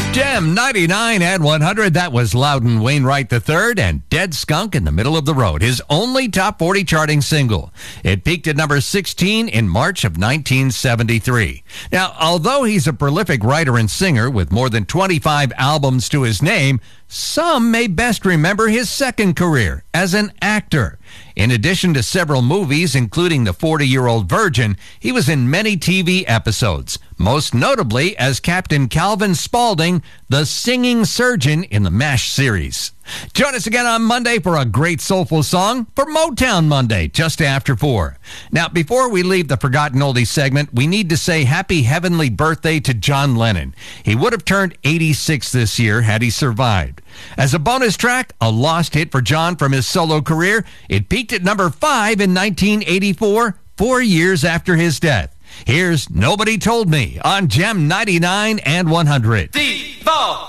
Gem 99 and 100. That was Loudon Wainwright III and Dead Skunk in the Middle of the Road, his only top 40 charting single. It peaked at number 16 in March of 1973. Now, although he's a prolific writer and singer with more than 25 albums to his name, some may best remember his second career as an actor. In addition to several movies, including The 40-Year-Old Virgin, he was in many TV episodes, most notably as Captain Calvin Spaulding, the singing surgeon in the MASH series. Join us again on Monday for a great soulful song for Motown Monday, just after 4. Now, before we leave the Forgotten Oldies segment, we need to say happy heavenly birthday to John Lennon. He would have turned 86 this year had he survived. As a bonus track, a lost hit for John from his solo career, it peaked at number 5 in 1984, 4 years after his death. Here's Nobody Told Me on Gem 99 and 100. Default.